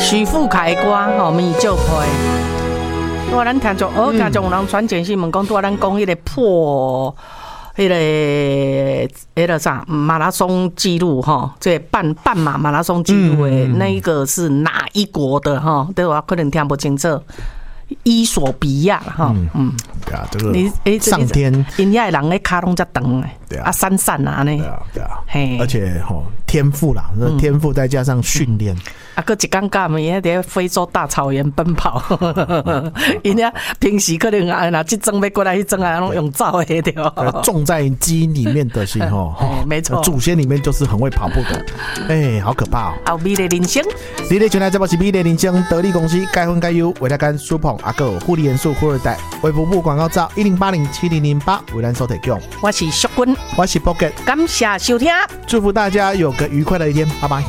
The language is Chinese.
徐富凯的歌吼，咪就配。我咱听众，听众有人传简讯问讲，拄仔咱讲迄个破。迄个啥马拉松记录哈，这半马马拉松记录的那一个是哪一国的哈？对我可能听不清楚。伊索比亚哈， 对啊，这个上天， 因遐人咧脚拢遮长诶， 对啊， 闪闪啊呢， 对啊，而且天赋啦，天赋再加上训练， 搁一感觉伊遐伫非洲大草原奔跑，因遐平时可能若即装要过来，迄装啊拢用走诶对。 种在基因里面的是没错， 祖先里面就是很会跑步的，好可怕哦。 有美丽人生， 你咧全台这部是美丽人生，得力公司该分该优，为大家舒捧。阿个护理元素富二代，微服务广告照10807008为咱所提供。 我是淑君， 我是 Pocket， 感谢收听， 祝福大家有个愉快的一天，拜拜。